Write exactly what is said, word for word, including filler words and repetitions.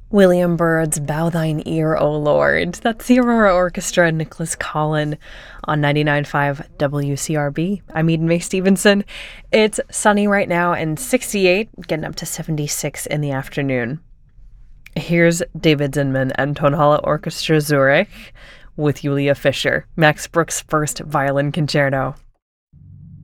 William Byrd's Bow Thine Ear, O Lord. That's the Aurora Orchestra and Nicholas Collin on ninety-nine point five W C R B. I'm Eden May Stevenson. It's sunny right now and sixty-eight, getting up to seventy-six in the afternoon. Here's David Zinman and Tonhalle Orchestra Zurich with Julia Fischer, Max Bruch's first violin concerto.